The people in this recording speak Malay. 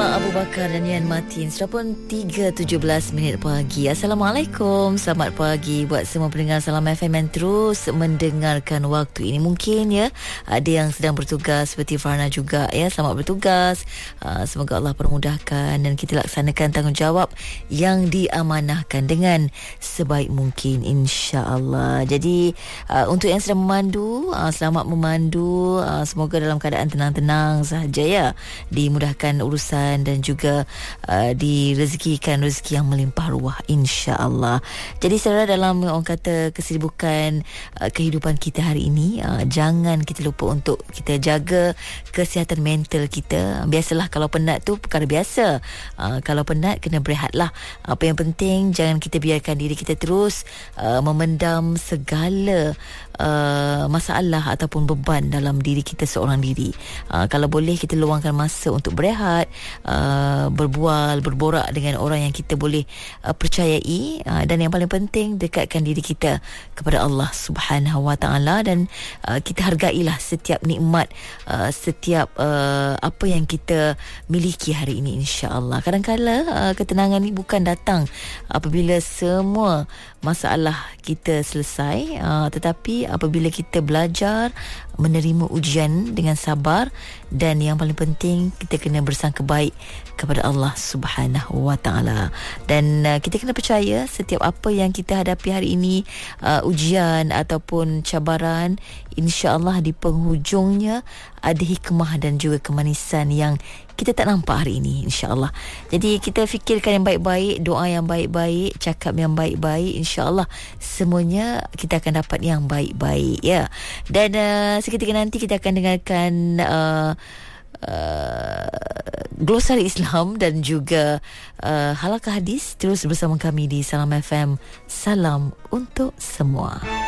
bersama Abu Bakar dan Yan Matin. Sudah pun 3.17 minit pagi. Assalamualaikum. Selamat pagi buat semua pendengar Salam FM yang terus mendengarkan waktu ini. Mungkin ya ada yang sedang bertugas seperti Farna juga ya. Selamat bertugas. Semoga Allah permudahkan dan kita laksanakan tanggungjawab yang diamanahkan dengan sebaik mungkin, insya-Allah. Jadi untuk yang sedang memandu, selamat memandu. Semoga dalam keadaan tenang-tenang sahaja ya. Dimudahkan urusan dan juga direzekikan rezeki yang melimpah ruah, insya-Allah. Jadi saudara, dalam orang kata kesibukan kehidupan kita hari ini, jangan kita lupa untuk kita jaga kesihatan mental kita. Biasalah kalau penat tu perkara biasa. Kalau penat kena berehatlah. Apa yang penting jangan kita biarkan diri kita terus memendam segala masalah ataupun beban dalam diri kita seorang diri. Kalau boleh kita luangkan masa untuk berehat, berborak dengan orang yang kita boleh percayai, dan yang paling penting dekatkan diri kita kepada Allah Subhanahu Wa Taala, dan kita hargailah setiap nikmat, setiap apa yang kita miliki hari ini, insya-Allah. Kadang-kadang ketenangan ni bukan datang apabila semua masalah kita selesai, tetapi apabila kita belajar menerima ujian dengan sabar, dan yang paling penting kita kena bersangka baik kepada Allah Subhanahu Wa Taala. Dan kita kena percaya setiap apa yang kita hadapi hari ini, ujian ataupun cabaran, insya-Allah di penghujungnya ada hikmah dan juga kemanisan yang kita tak nampak hari ini, insya-Allah. Jadi kita fikirkan yang baik-baik, doa yang baik-baik, cakap yang baik-baik, insya-Allah semuanya kita akan dapat yang baik-baik ya. Dan seketika nanti kita akan dengarkan glosari Islam dan juga halaqah hadis. Terus bersama kami di Salam FM. Salam untuk semua.